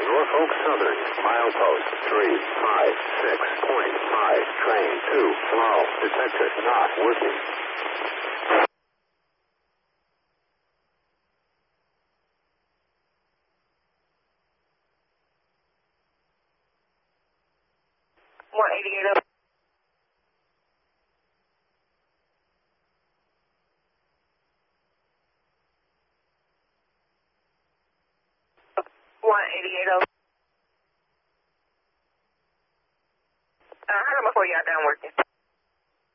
Norfolk Southern, milepost 356.5, train 2, slow, detector not working. Up. 188 over. How come before you got done working?